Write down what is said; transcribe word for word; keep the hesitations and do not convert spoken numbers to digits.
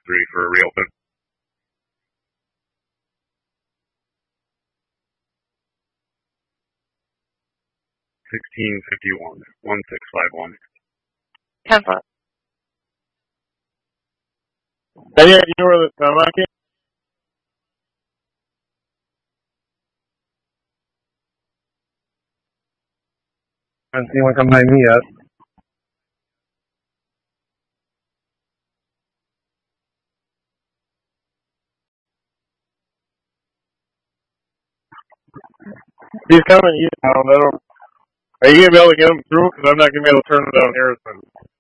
three for a reopen. Sixteen fifty one one six five one. Ten five. Any idea where the semi came? I haven't seen one come by me yet. He's coming eastbound. I don't. Are you gonna be able to get him through? Because I'm not gonna be able to turn him down here. So.